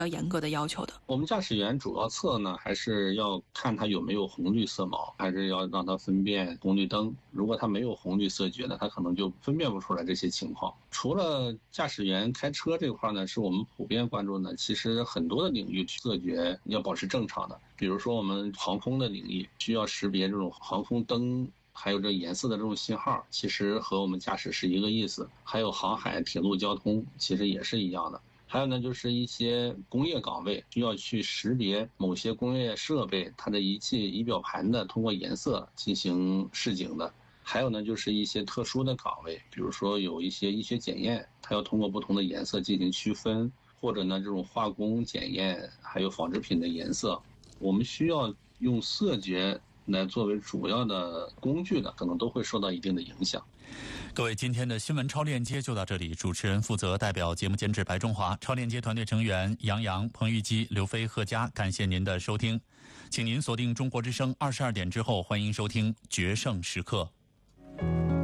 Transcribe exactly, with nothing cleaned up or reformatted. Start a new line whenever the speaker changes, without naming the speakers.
要严格的要求的。
我们驾驶员主要测呢，还是要看他有没有红绿色盲，还是要让他分辨红绿灯。如果他没有红绿色觉呢，他可能就分辨不出来这些情况。除了驾驶员开车这块呢，是我们普遍关注呢，其实很多的领域色觉要保持正常的。比如说我们航空的领域需要识别这种航空灯还有这颜色的这种信号，其实和我们驾驶是一个意思。还有航海、铁路交通其实也是一样的。还有呢，就是一些工业岗位需要去识别某些工业设备它的仪器仪表盘的通过颜色进行示警的。还有呢，就是一些特殊的岗位，比如说有一些医学检验，它要通过不同的颜色进行区分，或者呢这种化工检验，还有纺织品的颜色，我们需要用色觉来作为主要的工具的，可能都会受到一定的影响。
各位，今天的新闻超链接就到这里，主持人负责代表节目监制白中华，超链接团队成员杨洋、彭玉基、刘飞、贺佳，感谢您的收听，请您锁定中国之声二十二点之后，欢迎收听决胜时刻。